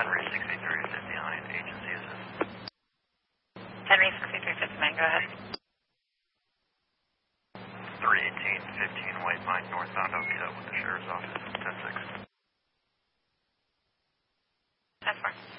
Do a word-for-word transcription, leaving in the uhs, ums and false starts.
Henry sixty-three fifty-nine, agency assist. Henry sixty-three fifty-nine, go ahead. three eighteen fifteen White Pine, northbound Okie with the sheriff's office, ten six. ten four.